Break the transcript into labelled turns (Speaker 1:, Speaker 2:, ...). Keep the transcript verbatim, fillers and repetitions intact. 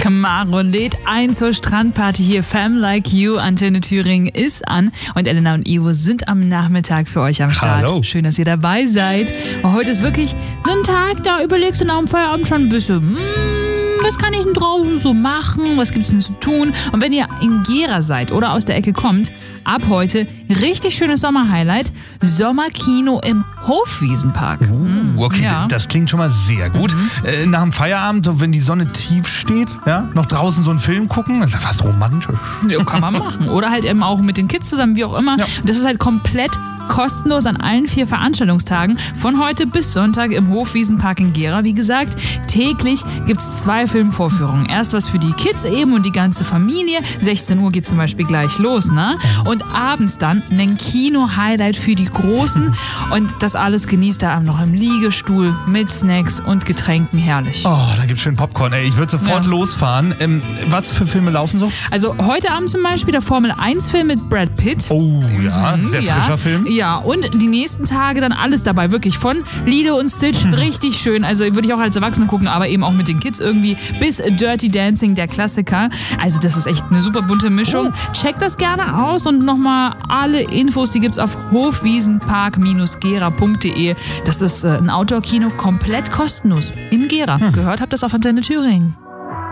Speaker 1: Camaro lädt ein zur Strandparty hier. Fam Like You, Antenne Thüringen ist an. Und Elena und Ivo sind am Nachmittag für euch am Start.
Speaker 2: Hallo.
Speaker 1: Schön, dass ihr dabei seid. Und heute ist wirklich so ein Tag, da überlegst du nach dem Feierabend schon ein bisschen, hm, was kann ich denn draußen so machen? Was gibt's denn zu tun? Und wenn ihr in Gera seid oder aus der Ecke kommt, ab heute richtig schönes Sommerhighlight. Sommerkino im Hofwiesenpark.
Speaker 2: Uh, okay,
Speaker 1: Ja.
Speaker 2: das klingt schon mal sehr gut.
Speaker 1: Mhm.
Speaker 2: Äh, nach dem Feierabend, so wenn die Sonne tief steht, ja, noch draußen so einen Film gucken, das ist ja fast romantisch.
Speaker 1: Ja, kann man machen. Oder halt eben auch mit den Kids zusammen, wie auch immer.
Speaker 2: Ja.
Speaker 1: Das ist halt komplett kostenlos an allen vier Veranstaltungstagen. Von heute bis Sonntag im Hofwiesenpark in Gera. Wie gesagt, täglich gibt es zwei Filmvorführungen. Erst was für die Kids eben und die ganze Familie. sechzehn Uhr geht zum Beispiel gleich los, ne? Und abends dann ein Kino-Highlight für die Großen. Und das alles genießt er noch im Liegestuhl mit Snacks und Getränken. Herrlich.
Speaker 2: Oh, da gibt's schön Popcorn. Ey, ich würde sofort
Speaker 1: Ja.
Speaker 2: losfahren. Ähm, was für Filme laufen so?
Speaker 1: Also heute Abend zum Beispiel der Formel eins Film mit Brad Pitt.
Speaker 2: Oh ja, sehr
Speaker 1: Ja.
Speaker 2: frischer Film.
Speaker 1: Ja, und die nächsten Tage dann alles dabei, wirklich von Lilo und Stitch, richtig schön, also würde ich auch als Erwachsene gucken, aber eben auch mit den Kids irgendwie, bis Dirty Dancing, der Klassiker. Also das ist echt eine super bunte Mischung.
Speaker 2: Oh.
Speaker 1: Checkt das gerne aus und nochmal alle Infos, die gibt's auf hofwiesenpark gera punkt de. Das ist äh, ein Outdoor-Kino, komplett kostenlos in Gera. Gehört habt ihr das auf Antenne Thüringen.